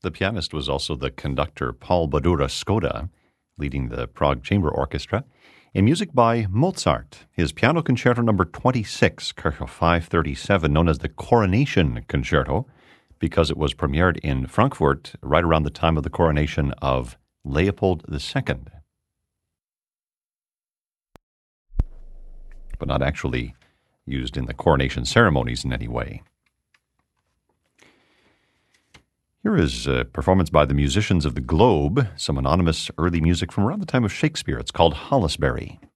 The pianist was also the conductor Paul Badura Skoda, leading the Prague Chamber Orchestra. And music by Mozart, his Piano Concerto Number 26, Kirchhoff 537, known as the Coronation Concerto, because it was premiered in Frankfurt right around the time of the coronation of Leopold II. But not actually used in the coronation ceremonies in any way. Here is a performance by the Musicians of the Globe, some anonymous early music from around the time of Shakespeare. It's called Hollisbury.